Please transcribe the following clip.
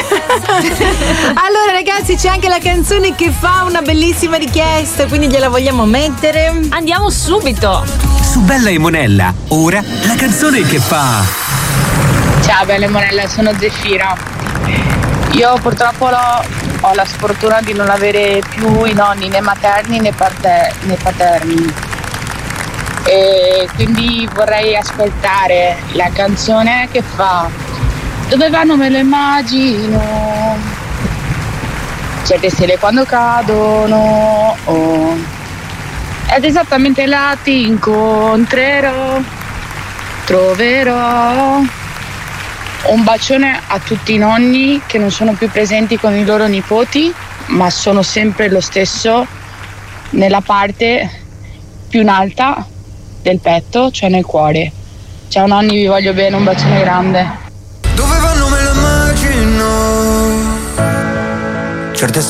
Allora ragazzi, c'è anche la canzone che fa una bellissima richiesta, quindi gliela vogliamo mettere? Andiamo subito. Su Bella e Monella, ora la canzone che fa. Ciao Bella e Monella, sono Zefira. Io purtroppo ho la sfortuna di non avere più i nonni né materni né paterni. E quindi vorrei ascoltare la canzone che fa Dove vanno me lo immagino, certe stelle quando cadono, ed esattamente là ti incontrerò, troverò. Un bacione a tutti i nonni che non sono più presenti con i loro nipoti, ma sono sempre lo stesso nella parte più in alta del petto, cioè nel cuore. Ciao nonni, vi voglio bene, un bacione grande. Dove vanno me lo immagino, certe